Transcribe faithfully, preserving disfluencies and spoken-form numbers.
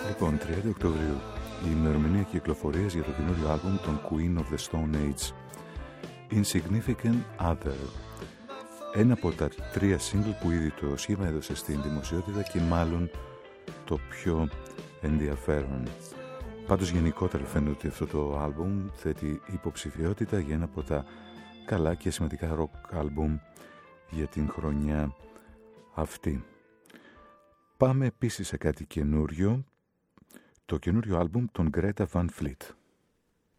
Λοιπόν, τριάντα Οκτωβρίου, η ημερομηνία κυκλοφορίας για το καινούριο άλμπουμ των Queen of the Stone Age, Insignificant Other. Ένα από τα τρία single που ήδη το σχήμα έδωσε στην δημοσιότητα και μάλλον το πιο ενδιαφέρον. Πάντως γενικότερα φαίνεται ότι αυτό το άλμπουμ θέτει υποψηφιότητα για ένα από τα καλά και σημαντικά rock άλμπουμ για την χρονιά αυτή. Πάμε επίσης σε κάτι καινούριο, το καινούριο άλμπουμ των Greta Van Fleet.